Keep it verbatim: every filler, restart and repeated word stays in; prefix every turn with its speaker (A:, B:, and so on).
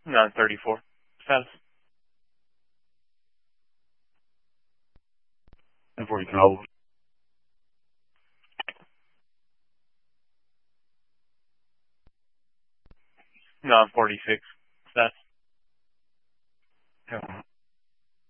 A: nine thirty-four. Status.
B: And for you can hold.
A: nine forty-six. Status.
B: Yeah.